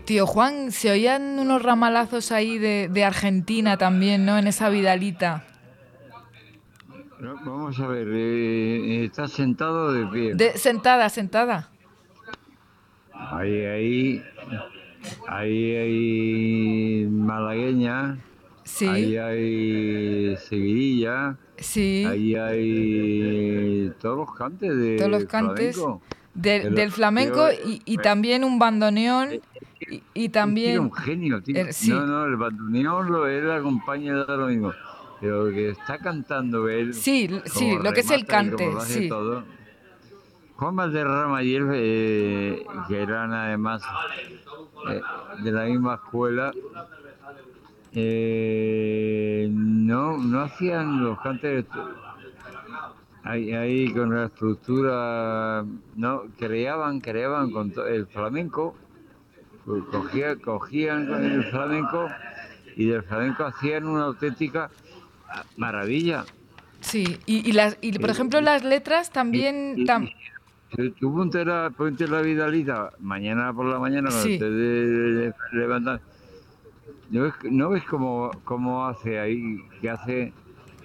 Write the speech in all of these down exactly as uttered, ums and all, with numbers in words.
Tío Juan, se oían unos ramalazos ahí de, de Argentina también, ¿no? En esa Vidalita. No, vamos a ver, eh, ¿estás sentado o de pie? De, sentada, sentada. Ahí, ahí, ahí hay malagueña, Sí, ahí hay seguidilla, sí. ahí hay todos los cantes Todos los de cantes flamenco. de- Pero del flamenco yo, eh, y, y también un bandoneón eh, es que y, y es que era un también... genio, tío. er, sí, No, no, el bandoneón lo él acompaña da lo mismo. Pero que está cantando él, sí, sí, como lo que es el remata y como cante, lo hace sí. todo. Juan Valderrama y él, eh, que eran además eh, de la misma escuela, eh, no, no hacían los cantes ahí, ahí con la estructura, no, creaban, creaban con to- el flamenco, pues cogía- cogían con el flamenco y del flamenco hacían una auténtica maravilla. Sí, y, y las, y por ejemplo Eh, las letras y, también... y- y tam- si tú ponte la, ponte la Vidalita mañana por la mañana cuando sí, te de- levantas. ¿No ves, no ves cómo, cómo hace ahí? Que hace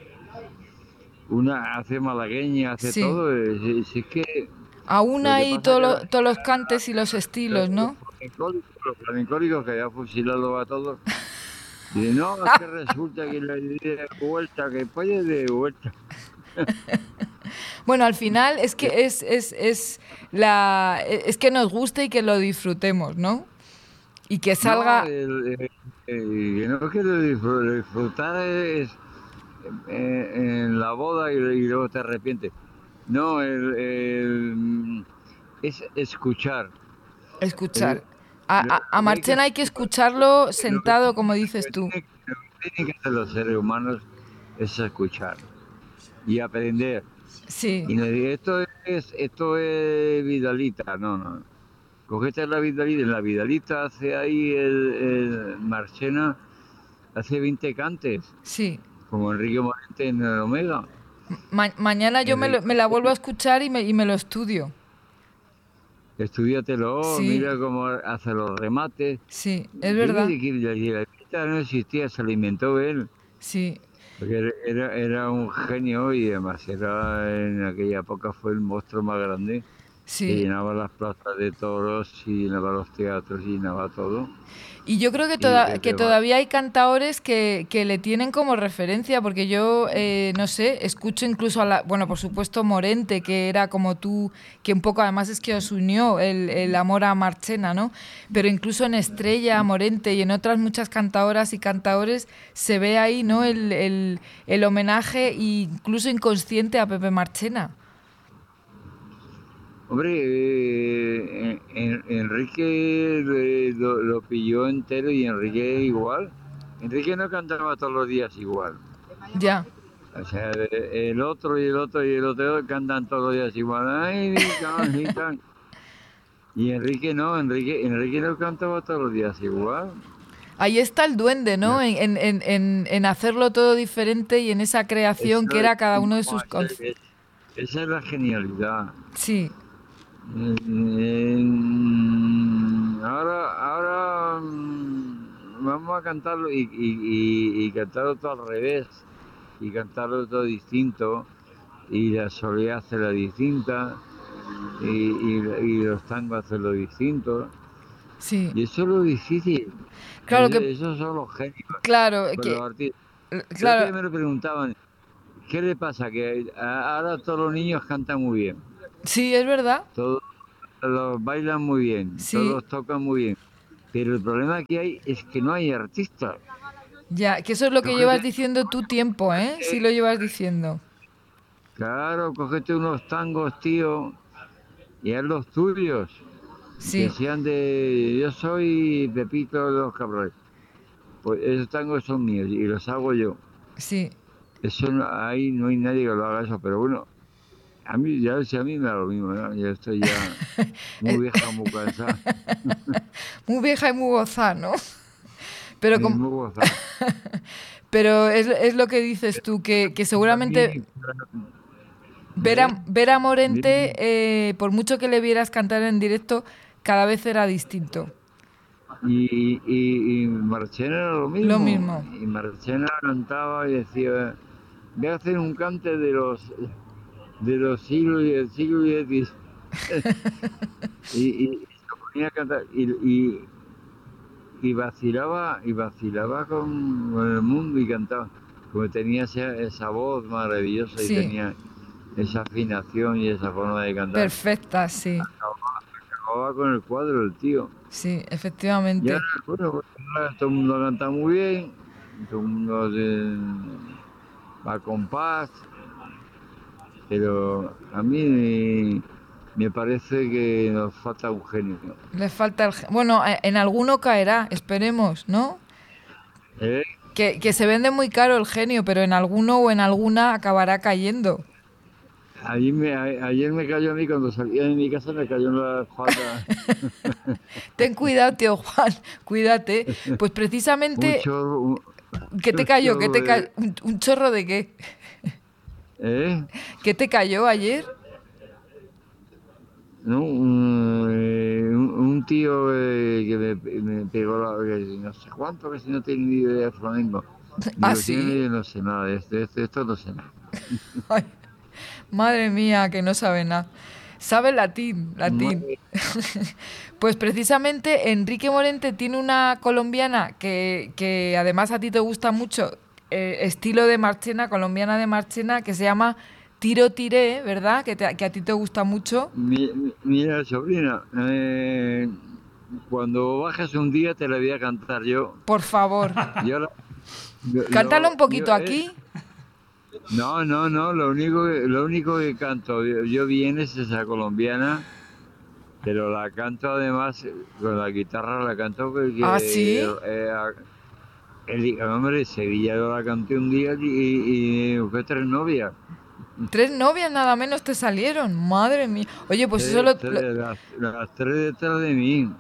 una, hace malagueña, hace sí. todo. eh, Si, si es que Aún lo que hay pasa todo que lo- la- todos los cantes y los estilos, los ¿no? flamencólicos, los flamencólicos que ya fusilado a todos, dicen, no, es que resulta que le di de vuelta, que puede de vuelta. Bueno, al final es que es, es, es, la, es que nos guste y que lo disfrutemos, ¿no? Y que No, salga... el, el- el que no quiero disfr- disfrutar es eh, en la boda y, y luego te arrepientes. No, el, el- es escuchar. El- Escuchar. A, lo, a, a lo que hay que Marchena hacer, hay que lo escucharlo que, lo que sentado, como lo dices que tú. tiene- lo que tienen que hacer los seres humanos es escuchar y aprender. Sí, Y no decir, esto es, esto es Vidalita, no, no. Cogete la Vidalita, en la Vidalita hace ahí el, el Marchena, hace veinte cantes, sí. como Enrique Morente en el Omega. Ma- mañana yo me, lo- me la vuelvo a Enrique, escuchar y me, y me lo estudio. estudiatelo, Sí, mira cómo hace los remates. sí, es ¿Qué verdad. quiere decir? La Vidalita no existía, se alimentó él. Sí, Porque era, era, era un genio y además era en aquella época fue el monstruo más grande que sí. llenaba las plazas de toros y llenaba los teatros y llenaba todo. Y yo creo que, Y toda- que que te va. todavía hay cantaores que, que le tienen como referencia, porque yo, eh, no sé, escucho incluso a la, bueno, por supuesto Morente, que era como tú, que un poco además es que os unió el, el amor a Marchena, ¿no? Pero incluso en Estrella, Morente y en otras muchas cantaoras y cantaores se ve ahí, ¿no? El, el, el homenaje incluso inconsciente a Pepe Marchena. Hombre, eh, en- Enrique eh, lo, lo pilló entero y Enrique igual. Enrique no cantaba todos los días igual. Ya, O sea, eh, el otro y el otro y el otro cantan todos los días igual. Ay, mi canjita. Y Enrique no, Enrique, Enrique no cantaba todos los días igual. ahí está el duende, ¿no? En, en, en, en- en hacerlo todo diferente y en esa creación que Eso era es, cada uno de no, sus... esa conce- es, esa es la genialidad. Sí, Eh, ahora, ahora mm, vamos a cantarlo y, y- y- y cantarlo todo al revés y cantarlo todo distinto y la soledad hacerla distinta y, y- y los tangos hacerlo distinto sí. y eso es lo difícil. Claro Es- que, esos son los genios, claro, con los que, artistas. El otro día claro, me lo preguntaban, ¿qué le pasa? Que a- ahora todos los niños cantan muy bien, sí, es verdad, todos los bailan muy bien, sí, todos tocan muy bien, pero el problema que hay es que no hay artistas. ya, que eso es lo que llevas Cógete, diciendo tú tiempo, ¿eh? Sí lo llevas diciendo. claro, cógete unos tangos, tío, y haz los tuyos, que Sí, sean de... Yo soy Pepito de los Cabrones, pues esos tangos son míos y los hago yo. sí. Eso no, ahí no hay nadie que lo haga eso, pero bueno, a mí ya si a mí me da lo mismo, ¿no? Yo estoy ya muy vieja, muy cansada, Muy vieja y muy gozada, ¿no? Pero, y com- muy gozada. pero es, es lo que dices tú, que, que Para seguramente mí, ver ¿eh? a, ver a Dime. Morente, eh, por mucho que le vieras cantar en directo, cada vez era distinto. Y, y, y Marchena era lo mismo. Lo mismo. Y Marchena cantaba y decía, voy a hacer un cante de los de los siglos y del siglo diez. y, y se ponía a cantar y, y, y vacilaba y vacilaba con, con el mundo y cantaba. Porque tenía esa, esa voz maravillosa y Sí, tenía esa afinación y esa forma de cantar. perfecta, sí. Acababa con el cuadro el tío. Sí, Y efectivamente. ahora, bueno, pues, ahora todo el mundo canta muy bien, todo el mundo se- va con paz, pero a mí me, me parece que nos falta un genio. Le falta el... ge- Bueno, eh, en alguno caerá, esperemos, ¿no? ¿Eh? Que, que se vende muy caro el genio, pero en alguno o en alguna acabará cayendo. Ayer me, a- ayer me cayó a mí, cuando salía de mi casa, me cayó en la espalda Ten cuidado, tío Juan, cuídate. Pues un precisamente, chorro, un, ¿qué te un cayó? ¿Qué chorro te de... ca- un, un chorro de qué? ¿Eh? ¿Qué te cayó ayer? ¿No? Un, eh, un, un tío eh, que me, me pegó la, que no sé cuánto, que si no tiene ni idea de flamenco. ¿Ah, Digo, si no, sí? yo no sé nada de esto, esto, esto no sé nada. Ay, madre mía, que no sabe nada. Sabe latín, latín. Madre- Pues precisamente Enrique Morente tiene una colombiana que, que además a ti te gusta mucho, eh, estilo de Marchena, colombiana de Marchena, que se llama Tiro Tiré, ¿verdad? Que, te- que a ti te gusta mucho. mi- mi- Mira, sobrina, eh, cuando bajes un día te la voy a cantar yo. Por favor, Yo, la- yo, cántalo un yo- yo, poquito eh, aquí. no, no, no, lo único, que- lo único que canto yo, yo bien es esa colombiana, pero la canto además eh, con la guitarra, la canto Ah, porque sí. eh, el hombre, Sevilla yo la canté un día y, y fue tres novias. Tres novias nada menos te salieron. Madre mía. Oye, pues eso Tres, lo, lo- tres, las, las tres detrás de mí.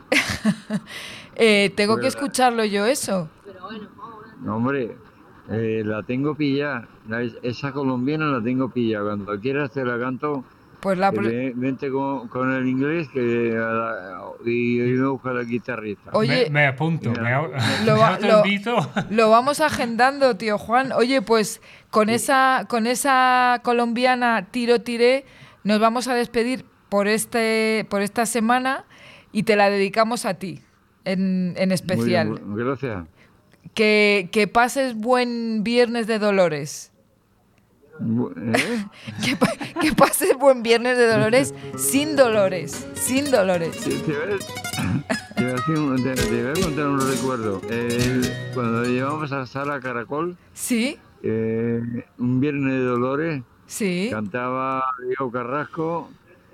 eh, tengo que Pues la- escucharlo yo eso. no, hombre, eh, la tengo pillada. La- esa colombiana la tengo pillada. Cuando quieras te la canto. Pues la, Eh, pro- ve- vente con, con el inglés que, a la- y, y me busca la guitarrista. Me, oye, me apunto, Mira, me, au- lo, me va- lo, autoinvito. lo vamos agendando, tío Juan. Oye, pues con Sí. esa, con esa colombiana Tiro Tiré nos vamos a despedir por este, por esta semana y te la dedicamos a ti en, en Muy bien, especial. mu- gracias. Que, que pases buen viernes de Dolores. Bu- ¿Eh? Que, pa- que pases buen viernes de Dolores sin dolores, sin dolores. Te, te voy a, te voy a decir un- te- te voy a contar un recuerdo. El- cuando llevamos a Sala Caracol, ¿Sí? eh, un viernes de Dolores, Sí. cantaba Diego Carrasco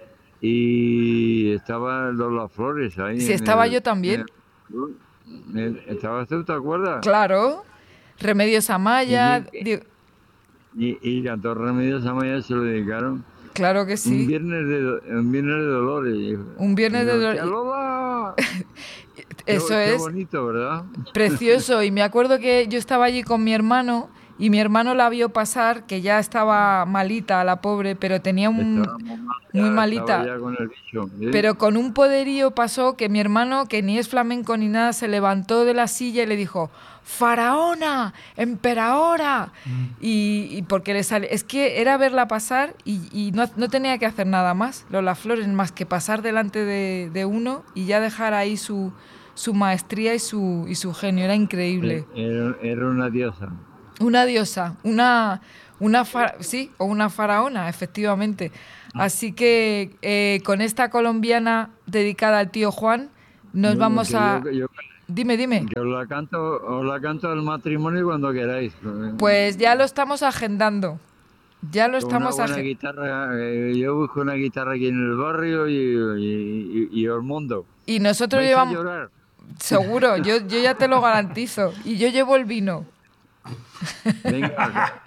y estaba Lola Flores ahí. Sí, en estaba el- yo también. en el- ¿Estabas tú, te acuerdas? Claro. Remedios Amaya. Y- di- Y, y cantó Remedios Amaya, se lo dedicaron. Claro que Un sí. viernes de, do- un viernes de Dolores. Y- Un viernes de y yo, Dolores. ¡Tía Lola! Qué- Eso qué es bonito, ¿verdad? precioso. Y me acuerdo que yo estaba allí con mi hermano y mi hermano la vio pasar, que ya estaba malita, la pobre, pero tenía un... Estaba muy mal, muy ya, malita. estaba ya con el bicho. ¿eh? Pero con un poderío pasó que mi hermano, que ni es flamenco ni nada, se levantó de la silla y le dijo, ¡Faraona! ¡Emperadora! Y, y porque le sale... Es que era verla pasar y, y no, no tenía que hacer nada más, Lola Flores, más que pasar delante de, de uno y ya dejar ahí su, su maestría y su, y su genio. Era increíble. Era, era una diosa. Una diosa, una, una fa- sí, o una faraona, efectivamente. Así que eh, con esta colombiana dedicada al tío Juan, nos Bueno, vamos que a... yo- yo- Dime, dime. que os la canto, os la canto al matrimonio cuando queráis. Pues ya lo estamos agendando. Ya lo Con estamos una buena agendando. guitarra, eh, yo busco una guitarra aquí en el barrio y, y, y, y os mundo. Y nosotros ¿Vais llevamos... a llorar? Seguro, yo, yo ya te lo garantizo. Y yo llevo el vino. Venga,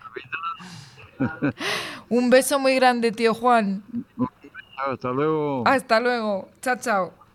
Un beso muy grande, tío Juan. hasta luego. Hasta luego. Chao, chao.